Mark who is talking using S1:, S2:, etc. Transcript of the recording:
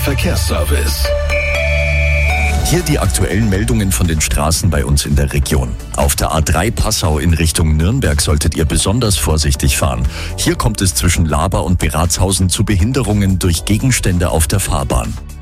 S1: Verkehrsservice.
S2: Hier die aktuellen Meldungen von den Straßen bei uns in der Region. Auf der A3 Passau in Richtung Nürnberg solltet ihr besonders vorsichtig fahren. Hier kommt es zwischen Laber und Beratshausen zu Behinderungen durch Gegenstände auf der Fahrbahn.